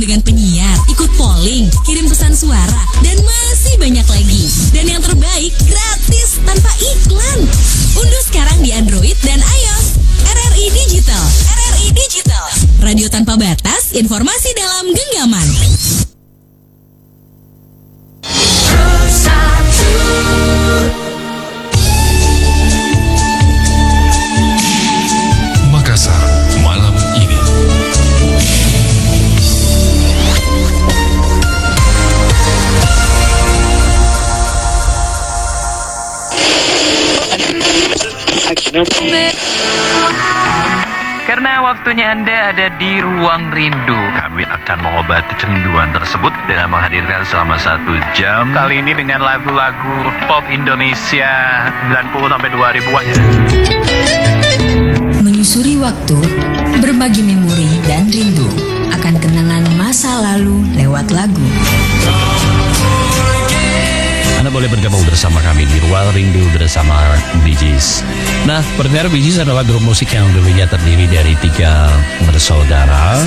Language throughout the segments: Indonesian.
dengan penyiar, ikut polling, kirim pesan suara, dan masih banyak lagi. Dan yang terbaik, gratis tanpa iklan. Unduh sekarang di Android dan iOS. RRI Digital. RRI Digital. Radio tanpa batas, informasi dalam genggaman. Makassar malam ini. Karena waktunya Anda ada di Ruang Rindu, kami akan mengobati kerinduan tersebut dengan menghadirkan selama 1 jam. Kali ini dengan lagu-lagu pop Indonesia 90-2000-an. Menyusuri waktu, berbagi memori dan rindu akan kenangan masa lalu lewat lagu. Anda boleh bergabung bersama kami di Ruang Rindu bersama Bee Gees. Nah, pendengar, Bee Gees adalah grup musik yang dulunya terdiri dari 3 bersaudara.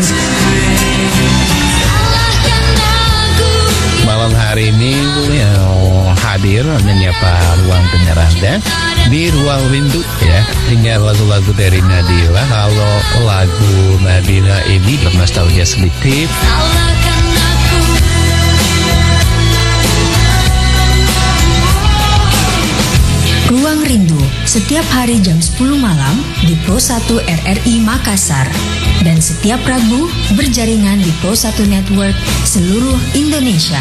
Malam hari ini hadir menyapa ruang dengar Anda di Ruang Rindu ya, hingga lagu-lagu dari Nadila. Kalau lagu Nadila ini bernostalgia sedikit. Ruang Rindu, setiap hari jam 10 malam di Pro 1 RRI Makassar. Dan setiap Rabu berjaringan di Pro 1 Network seluruh Indonesia.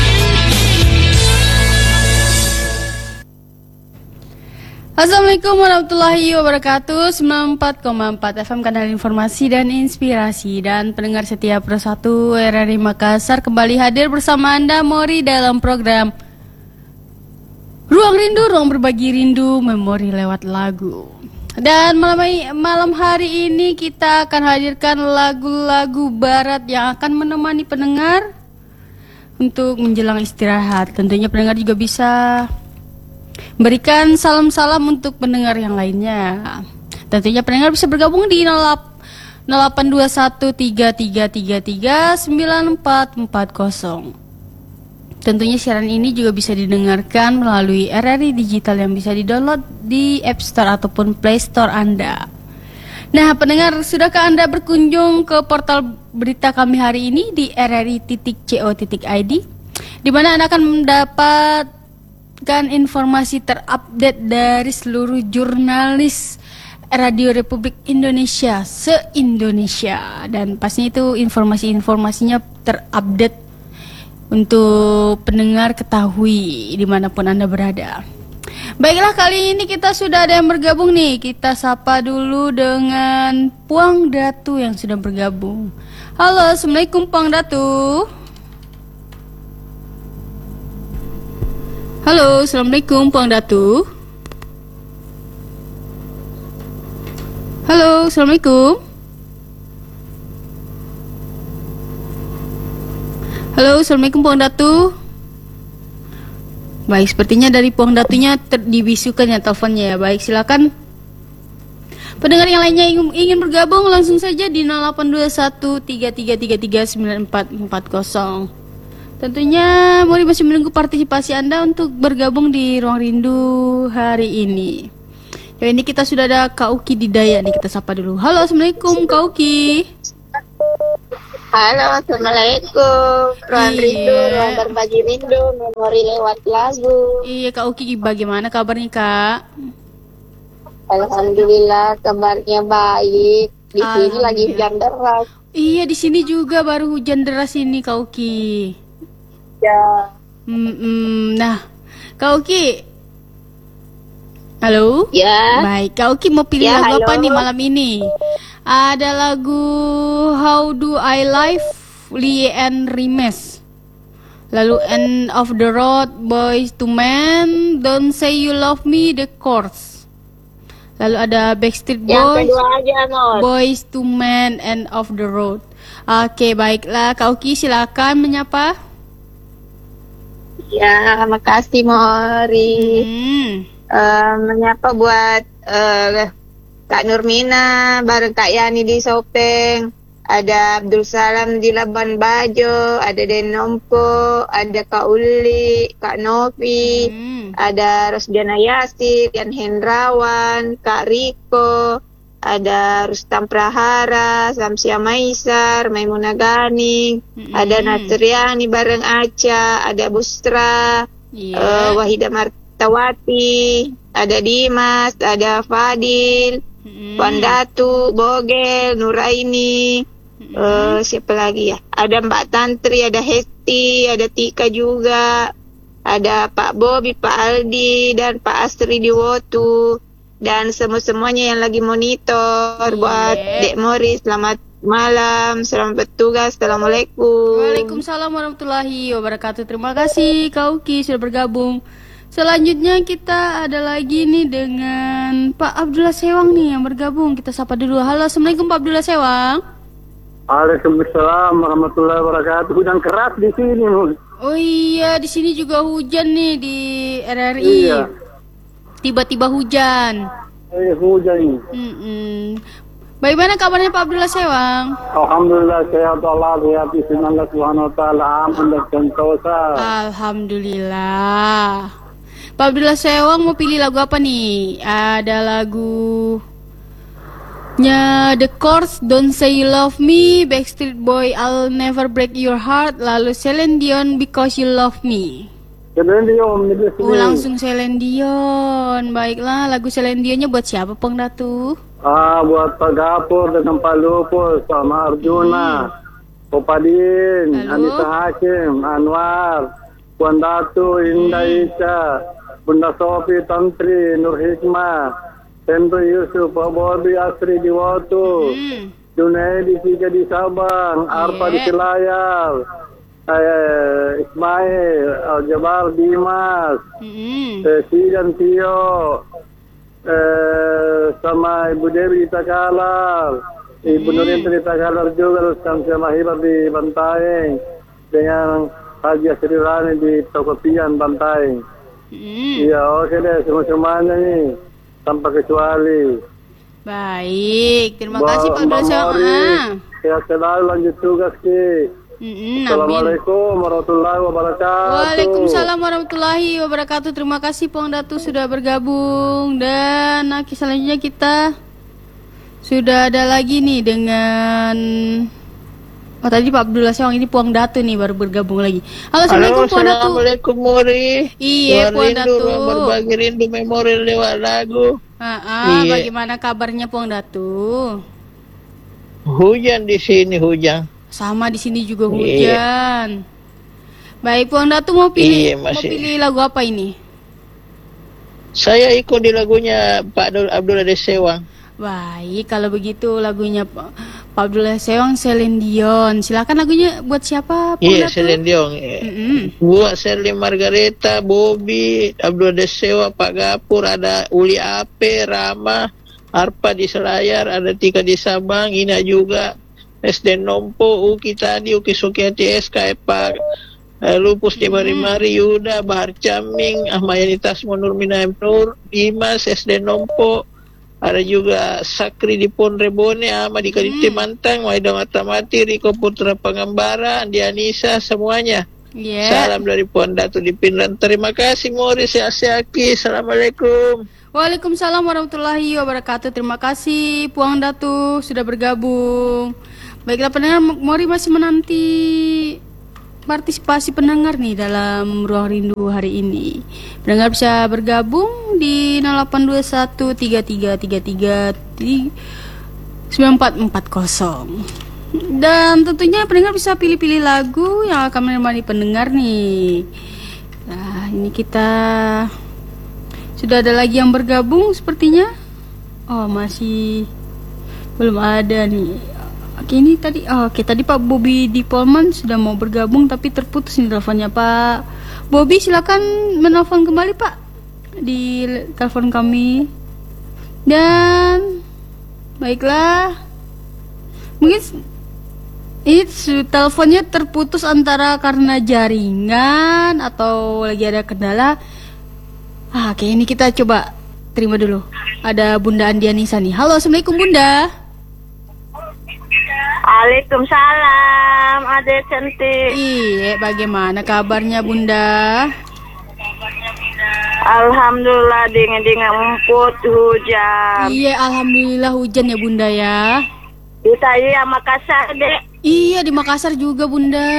Assalamualaikum warahmatullahi wabarakatuh. 94,4 FM kanal informasi dan inspirasi. Dan pendengar setia Pro 1 RRI Makassar kembali hadir bersama Anda Mori dalam program Ruang Rindu, ruang berbagi rindu, memori lewat lagu. Dan malam hari ini kita akan hadirkan lagu-lagu barat yang akan menemani pendengar untuk menjelang istirahat. Tentunya pendengar juga bisa berikan salam-salam untuk pendengar yang lainnya. Tentunya pendengar bisa bergabung di 082133339440. Tentunya siaran ini juga bisa didengarkan melalui RRI Digital yang bisa di-download di App Store ataupun Play Store Anda. Nah, pendengar, sudahkah Anda berkunjung ke portal berita kami hari ini di rri.co.id, di mana Anda akan mendapatkan informasi terupdate dari seluruh jurnalis Radio Republik Indonesia se-Indonesia, dan pastinya itu informasinya terupdate untuk pendengar ketahui dimanapun Anda berada. Baiklah, kali ini kita sudah ada yang bergabung nih. Kita sapa dulu dengan Puang Datu yang sudah bergabung. Halo, Assalamualaikum Puang Datu. Halo, Assalamualaikum Puang Datu. Halo, Assalamualaikum. Halo, Assalamualaikum Puang Datu. Baik, sepertinya dari Puang Datunya dibisukan ya teleponnya ya. Baik, silakan pendengar yang lainnya ingin bergabung langsung saja di 082133339440. Tentunya Mori masih menunggu partisipasi Anda untuk bergabung di Ruang Rindu hari ini. Ya, ini kita sudah ada Kak Uki di Daya nih, kita sapa dulu. Halo, Assalamualaikum Kak Uki. Halo, Assalamualaikum. Ruang Rindu, ruang berbagi rindu, memori lewat lagu. Iya, Kak Uki, bagaimana kabarnya, Kak? Alhamdulillah, kabarnya baik. Di sini lagi hujan deras. Iya, di sini juga baru hujan deras ini, Kak Uki. Ya. Nah, Kak Uki. Halo? Ya. Baik, Kak Uki mau pilih lagu apa nih malam ini? Ada lagu How Do I Live, Lian Rimes. Lalu End of the Road, Boys to Men, Don't Say You Love Me, The Chords. Lalu ada Backstreet Boys, yang kedua aja, Not. Boys to Men, End of the Road. Oke, baiklah, Kak Uki silakan menyapa. Ya, makasih Mori. Menyapa buat Kak Nurmina, bareng Kak Yani di Sopeng, ada Abdul Salam di Labuan Bajo, ada Denompo, ada Kak Uli, Kak Novi, ada Rosdiana Yasir, Yan Hendrawan, Kak Riko, ada Rustam Prahara, Samsia Maisar, Maimuna Ganing, ada Nasriani bareng Aca, ada Bustra, Wahida Martawati, ada Dimas, ada Fadil, Puan Datu, Bogel, Nuraini, siapa lagi ya? Ada Mbak Tantri, ada Hesti, ada Tika juga, ada Pak Bobi, Pak Aldi, dan Pak Astri Diwotu. Dan semuanya yang lagi monitor buat Dek Mori, selamat malam, selamat bertugas, assalamualaikum. Waalaikumsalam warahmatullahi wabarakatuh. Terima kasih Kak Uki sudah bergabung. Selanjutnya kita ada lagi nih dengan Pak Abdullah Sewang nih yang bergabung. Kita sapa dulu. Halo, assalamualaikum Pak Abdullah Sewang. Waalaikumsalam warahmatullahi wabarakatuh. Hujan keras di sini, Mus. Oh iya, di sini juga hujan nih di RRI. Iya. Tiba-tiba hujan. Hujan ini. Bagaimana kabarnya Pak Abdullah Sewang? Alhamdulillah sehat Allah sehat Allah Subhanahu wa taala aman dan sentosa. Alhamdulillah. Pak Abdullah Sewang mau pilih lagu apa nih? Ada lagunya The Course, Don't Say You Love Me, Backstreet Boy, I'll Never Break Your Heart, lalu Celine Dion, Because You Love Me. Langsung Celine Dion. Baiklah, lagu Celine Dionnya buat siapa Pong Datu? Buat Pak Gapur dengan Pak Lupus, sama Arjuna, Popadin, Anissa Hakim, Anwar, Puan Datu, Indah Ica, Bunda Sofi, Tantri, Nur Hikmah, Hendro Yusuf, Pak Bobi, Asri Diwotu, Junaidi Tiga di Sabang, Arpa di Selayar, Ismail, Al-Jabar, Dimas, Sidan Tio, sama Ibu Dewi di Takalar, Ibu Nurin di Takalar juga, Samsia Mahibah di Bantaeng, dengan Haji Asri Rani di Tokopian Bantaeng. Iya, oke deh, semuanya nih, tanpa kecuali. Baik, terima kasih Pak Abdullah Sewang. Sehat selalu, lanjut tugas Ki. Assalamualaikum warahmatullahi wabarakatuh. Waalaikumsalam warahmatullahi wabarakatuh. Terima kasih Pong Datu sudah bergabung. Dan selanjutnya kita sudah ada lagi nih dengan tadi Pak Abdullah Sewang, ini Puang Datu nih baru bergabung lagi. Halo, assalamualaikum Puang Datu. Assalamualaikum Mori. Iya Puang Datu. Berbagi rindu memori lewat lagu. Bagaimana kabarnya Puang Datu? Hujan di sini, hujan. Sama di sini juga hujan. Baik, Puang Datu mau pilih lagu apa ini? Saya ikut di lagunya Pak Abdullah Sewang. Baik, kalau begitu lagunya Pak Abdullah Sewang, Celine Dion. Silakan lagunya buat siapa? Iya, Celine Dion. Buat Sherly Margareta, Bobby, Abdullah Sewang, Pak Gapur, ada Uli Ape, Rama, Arpa di Selayar, ada Tika di Sabang, Ina juga. SD Nompo, Uki tadi, Uki Sukiati SK, Pak Lupus di Mari-Mari, Yuda, Bahar Caming, Ahmayani Tasmo, Nurmina Nur, Dimas, SD Nompo, ada juga Sakri di Pon Rebone, Ahmad di Kalite Mantang, Waidah Matamati, Riko Putra Pengambara, Andi Anissa, semuanya. Salam dari Puan Datu di Pinlan. Terima kasih Mori, sehat-sehat. Assalamualaikum. Waalaikumsalam warahmatullahi wabarakatuh. Terima kasih Puang Datu sudah bergabung. Baiklah pendengar, Mori masih menanti partisipasi pendengar nih dalam Ruang Rindu hari ini. Pendengar bisa bergabung di 082133339440. Dan tentunya pendengar bisa pilih-pilih lagu yang akan menemani pendengar nih. Nah, ini kita sudah ada lagi yang bergabung sepertinya. Oh, masih belum ada nih. Oke, tadi Pak Bobi di Polman sudah mau bergabung tapi terputus nih teleponnya. Pak Bobi silakan menelpon kembali Pak di telepon kami. Dan baiklah, mungkin ini teleponnya terputus antara karena jaringan atau lagi ada kendala. Oke, ini kita coba terima dulu. Ada Bunda Andianisa nih. Halo, assalamualaikum Bunda. Waalaikumsalam, adek cantik. Iya, bagaimana kabarnya Bunda? Alhamdulillah dingin-dingin emput hujan. Iya, alhamdulillah hujan ya Bunda ya. Kita iya Makassar, Dek. Iya, di Makassar juga Bunda.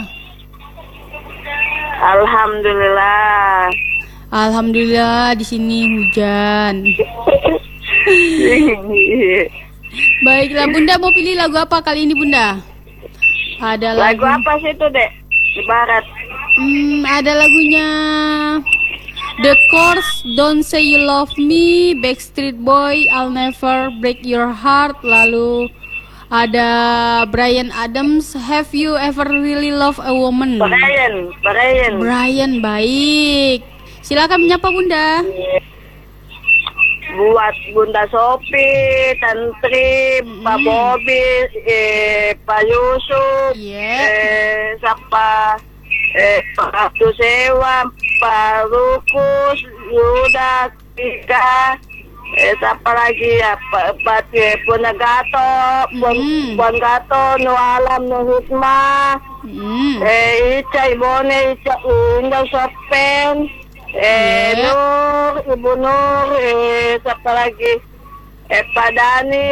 Alhamdulillah. Alhamdulillah di sini hujan. Baiklah Bunda, mau pilih lagu apa kali ini Bunda? Ada Lagu apa sih itu, Dek? Di barat. Ada lagunya The Course, Don't Say You Love Me, Backstreet Boy, I'll Never Break Your Heart. Lalu ada Bryan Adams, Have You Ever Really Loved a Woman? Bryan. Baik. Silakan menyapa Bunda. Buat Bunda Sopi, Tantri, Pak Bobi, Pak Yusuf, siapa, Pak Abdul Sewa, Pak Lukus, Yuda, Tika, siapa lagi ya, Pak Puan Gato, Puan Gato, Nu Alam, Nu Hikmah, Ica Ibone, Ica Indah Sopen, Nur, Ibu Nur, siapa lagi? Pak Dani,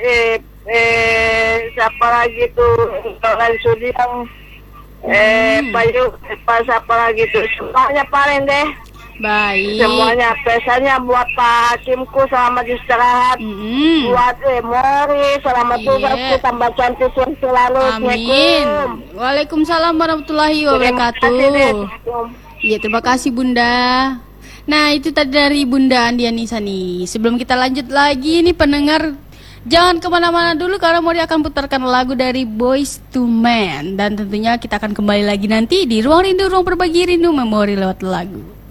siapa lagi tuh? Orang Sudiang, Pak Yuk, siapa lagi tuh? Semuanya paling deh. Baik. Semuanya pesannya buat Pak Hakimku selamat istirahat. Buat Mori selamat tugas, tambah cantik selalu. Amin. Waalaikumsalam warahmatullahi wabarakatuh. Iya, terima kasih Bunda. Nah, itu tadi dari Bunda Andianisa nih. Sebelum kita lanjut lagi nih pendengar, jangan kemana-mana dulu karena Mori akan putarkan lagu dari Boyz II Men. Dan tentunya kita akan kembali lagi nanti di Ruang Rindu, Ruang Berbagi Rindu Memori lewat lagu.